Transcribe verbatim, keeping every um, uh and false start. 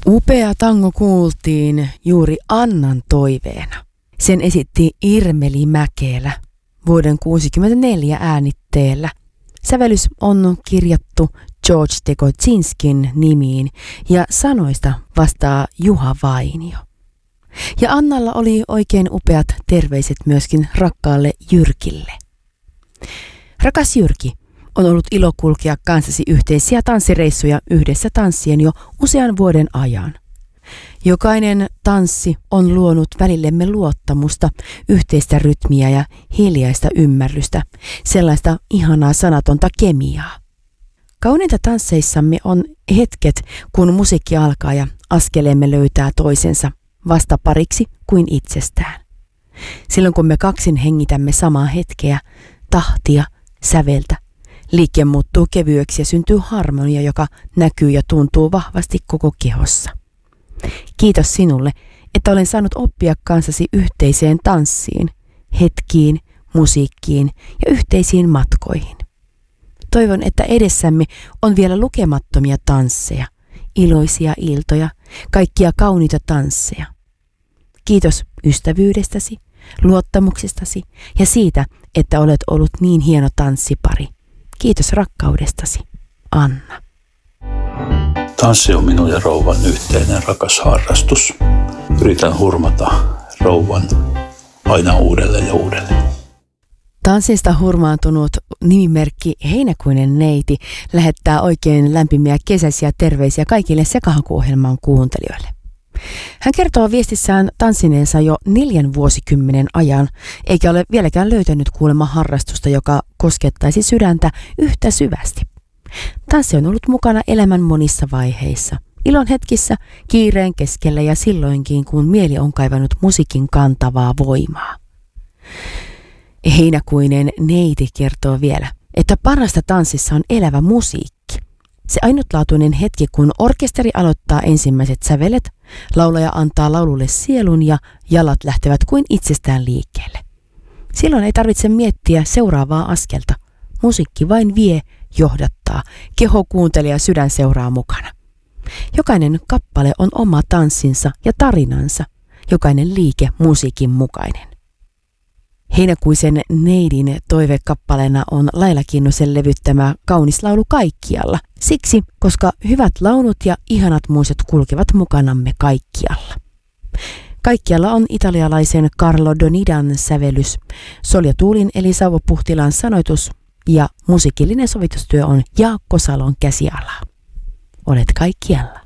Upea tango kuultiin juuri Annan toiveena. Sen esitti Irmeli Mäkelä vuoden kuusikymmentäneljä äänitteellä. Sävellys on kirjattu George Tekotsinskin nimiin ja sanoista vastaa Juha Vainio. Ja Annalla oli oikein upeat terveiset myöskin rakkaalle Jyrkille. Rakas Jyrki, on ollut ilo kulkea kanssasi yhteisiä tanssireissuja yhdessä tanssien jo usean vuoden ajan. Jokainen tanssi on luonut välillemme luottamusta, yhteistä rytmiä ja hiljaista ymmärrystä, sellaista ihanaa sanatonta kemiaa. Kauneinta tansseissamme on hetket, kun musiikki alkaa ja askeleemme löytää toisensa vastapariksi kuin itsestään. Silloin kun me kaksin hengitämme samaa hetkeä, tahtia, säveltä, liike muuttuu kevyeksi ja syntyy harmonia, joka näkyy ja tuntuu vahvasti koko kehossa. Kiitos sinulle, että olen saanut oppia kanssasi yhteiseen tanssiin, hetkiin, musiikkiin ja yhteisiin matkoihin. Toivon, että edessämme on vielä lukemattomia tansseja, iloisia iltoja, kaikkia kauniita tansseja. Kiitos ystävyydestäsi, luottamuksestasi ja siitä, että olet ollut niin hieno tanssipari. Kiitos rakkaudestasi, Anna. Tanssi on minun ja rouvan yhteinen rakas harrastus. Yritän hurmata rouvan aina uudelleen ja uudelleen. Tanssista hurmaantunut nimimerkki Heinäkuinen neiti lähettää oikein lämpimiä kesäisiä terveisiä kaikille Sekahaku-ohjelman kuuntelijoille. Hän kertoo viestissään tanssineensa jo neljän vuosikymmenen ajan, eikä ole vieläkään löytänyt kuulemma harrastusta, joka koskettaisi sydäntä yhtä syvästi. Tanssi on ollut mukana elämän monissa vaiheissa, ilon hetkissä, kiireen keskellä ja silloinkin, kun mieli on kaivannut musiikin kantavaa voimaa. Heinäkuinen neiti kertoo vielä, että parasta tanssissa on elävä musiikki. Se ainutlaatuinen hetki, kun orkesteri aloittaa ensimmäiset sävelet, laulaja antaa laululle sielun ja jalat lähtevät kuin itsestään liikkeelle. Silloin ei tarvitse miettiä seuraavaa askelta. Musiikki vain vie, johdattaa, keho kuuntelee ja sydän seuraa mukana. Jokainen kappale on oma tanssinsa ja tarinansa, jokainen liike musiikin mukainen. Heinäkuisen neidin toivekappaleena on Laila Kinnusen levyttämä kaunis laulu Kaikkialla. Siksi, koska hyvät launut ja ihanat muistot kulkevat mukanamme kaikkialla. Kaikkialla on italialaisen Carlo Donidan sävellys, Solja Tuulin eli Sauvo Puhtilan sanoitus ja musiikillinen sovitustyö on Jaakko Salon käsialaa. Olet kaikkialla.